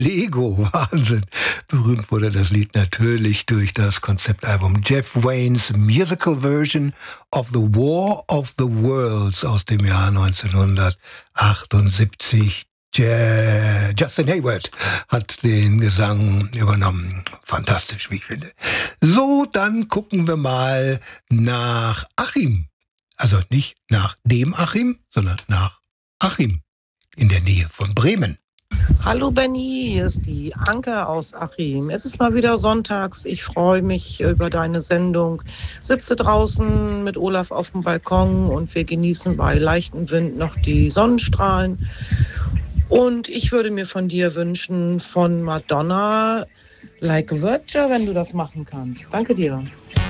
Lego, Wahnsinn. Berühmt wurde das Lied natürlich durch das Konzeptalbum Jeff Waynes Musical Version of the War of the Worlds aus dem Jahr 1978. Justin Hayward hat den Gesang übernommen. Fantastisch, wie ich finde. So, dann gucken wir mal nach Achim. Also nicht nach dem Achim, sondern nach Achim in der Nähe von Bremen. Hallo Benny, hier ist die Anke aus Achim. Es ist mal wieder sonntags. Ich freue mich über deine Sendung. Sitze draußen mit Olaf auf dem Balkon und wir genießen bei leichtem Wind noch die Sonnenstrahlen. Und ich würde mir von dir wünschen, von Madonna, Like a Virgin, wenn du das machen kannst. Danke dir.